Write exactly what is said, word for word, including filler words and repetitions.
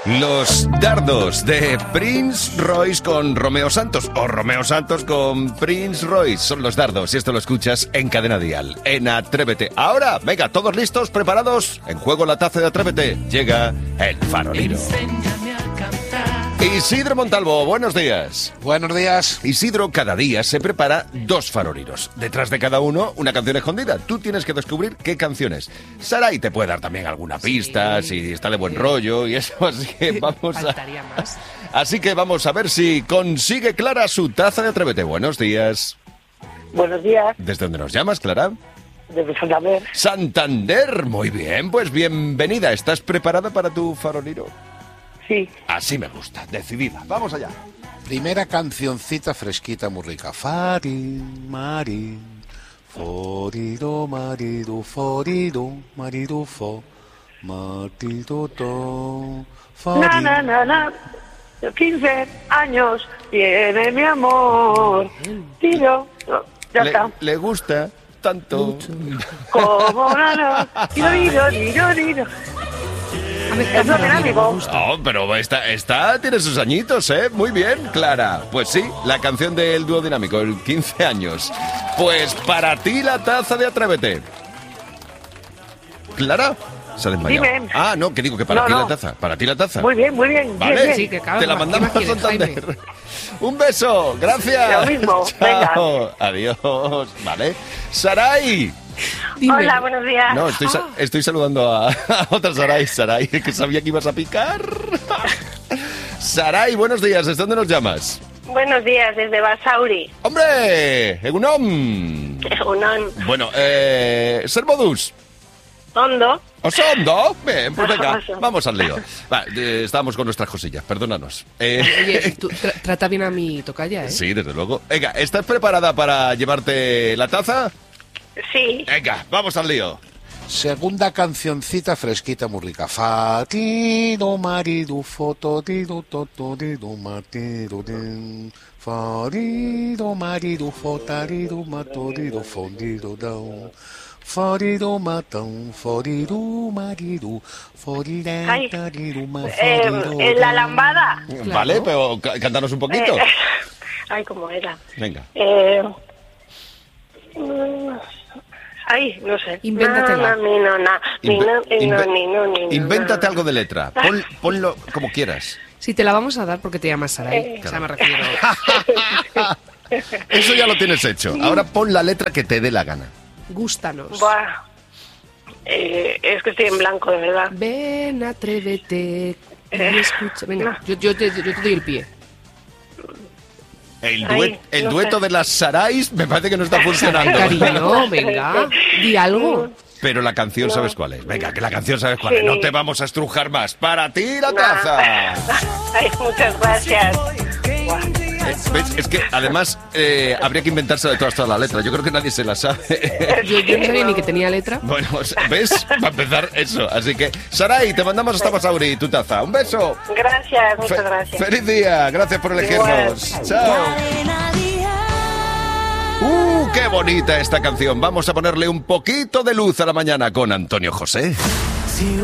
Los dardos de Prince Royce con Romeo Santos, o Romeo Santos con Prince Royce, son los dardos, y esto lo escuchas en Cadena Dial, en Atrévete. Ahora, venga, todos listos, preparados, en juego la taza de Atrévete, llega el farolero. Isidro Montalvo, buenos días. Buenos días. Isidro, cada día se prepara dos faroliros. Detrás de cada uno, una canción escondida. Tú tienes que descubrir qué canción es. Saray te puede dar también alguna pista, sí, si está de buen rollo y eso, así que vamos a... Faltaría más. Así que vamos a ver si consigue Clara su taza de Atrévete. Buenos días. Buenos días, ¿Desde dónde nos llamas, Clara? desde Santander. Santander, muy bien, pues bienvenida. ¿Estás preparada para tu faroliro? Sí, Así me gusta, decidida. Vamos allá. Primera cancioncita fresquita, muy rica. Farin, marin, forido, marido, forido, marido, fo, marido, to, na, farin. na, na, na. Los quince años tiene mi amor. Tiro, no, ya Le, está. le gusta tanto. Como una no. Tiro, tiro, tiro, tiro. Es lo dinámico. Oh, pero está, está, tiene sus añitos, ¿eh? Muy bien, Clara. Pues sí, la canción del dúo dinámico, el quince años. Pues para ti la taza de Atrévete. ¿Clara? Se ha desmayado. Dime. Ah, no, que digo que para No, ti no. la taza. Para ti la taza. Muy bien, muy bien. Vale, bien, bien. Sí, que claro, te la ¿qué mandamos más a quieres, Santander. Jaime? Un beso, gracias. Lo mismo, Chao. Adiós. Vale. Saray. Dime. Hola, buenos días. No, estoy, sa- Ah. estoy saludando a, a otra Saray. Saray, que sabía que ibas a picar. Saray, buenos días. ¿Desde dónde nos llamas? Buenos días, desde Basauri. ¡Hombre! ¡Egunon! Unón. Bueno, eh... Servodus. Hondo. ¿Osondo? Bien, pues venga, Oso. vamos al lío. Va, eh, estábamos con nuestras cosillas, perdónanos. Eh, Oye, tú tra- trata bien a mi tocaya, ¿eh? sí, desde luego. Venga, ¿estás preparada para llevarte la taza? Sí. Venga, vamos al lío. Segunda cancioncita fresquita, muy rica. Farido, marido, fotodido, totodido, marido, din. Farido, marido, fotarido, matodido, fondido, down. Forido, matón, forido, marido, forida, Ay, tarido, ma, Eh, forido, en la down. lambada. Vale, pero ca- cántanos un poquito. Eh, ay, ¿cómo era? Venga. Eh, mm, ay, no sé. Invéntatela. Na, na, ni, no, na, ni, Inve- no, ni, no, inve- ni, no, ni, no, Invéntate na. algo de letra. Pon- ponlo como quieras. Si te la vamos a dar porque te llamas Saray. Eh. O sea, me refiero. Eso ya lo tienes hecho. Ahora pon la letra que te dé la gana. Gústanos. Buah. Eh, es que estoy en blanco, de verdad. Ven, atrévete y Eh, escucha. Venga, no. yo, yo, te, yo te doy el pie. El, Ay, duet- el no dueto sé. de las Sarais me parece que no está funcionando. Cariño, venga, di algo. Pero la canción No. sabes cuál es. Venga, que la canción sabes cuál es. Sí. No te vamos a estrujar más. Para ti la No. taza. Ay, muchas gracias. Buah. Eh, ¿ves? Es que además eh, habría que inventarse de todas, todas las letras. Yo creo que nadie se las sabe. Yo, yo no sabía ni que tenía letra. Bueno, ¿ves? Va a empezar eso. Así que, Saray, te mandamos hasta Basauri tu taza. Un beso. Gracias, muchas Fe- gracias. Feliz día. Gracias por elegirnos. Igual. Chao. ¡Uh, qué bonita esta canción! Vamos a ponerle un poquito de luz a la mañana con Antonio José.